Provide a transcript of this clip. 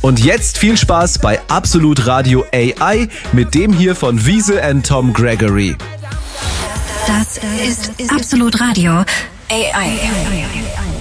Und jetzt viel Spaß bei Absolut Radio AI mit dem hier von Wiese and Tom Gregory. Das ist Absolut Radio AI.